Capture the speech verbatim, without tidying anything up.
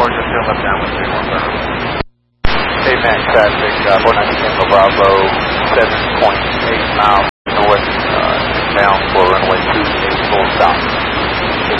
four, just go left down with three one zero. Hey, Max traffic, uh, four ninety Tango Bravo, seven point eight miles north, uh, bound for runway two eight full stop.